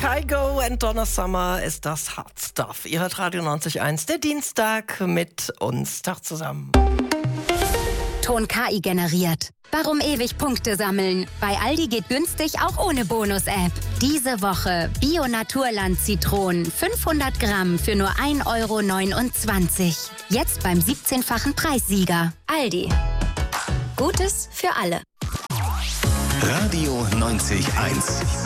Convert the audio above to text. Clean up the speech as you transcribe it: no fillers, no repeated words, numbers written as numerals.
Kygo and Donna Summer ist das Hard Stuff. Ihr hört Radio 90.1, der Dienstag mit uns. Tag zusammen. Ton KI generiert. Warum ewig Punkte sammeln? Bei Aldi geht günstig auch ohne Bonus-App. Diese Woche Bio-Naturland-Zitronen 500 Gramm für nur 1,29 €. Jetzt beim 17-fachen Preissieger. Aldi. Gutes für alle. Radio 90.1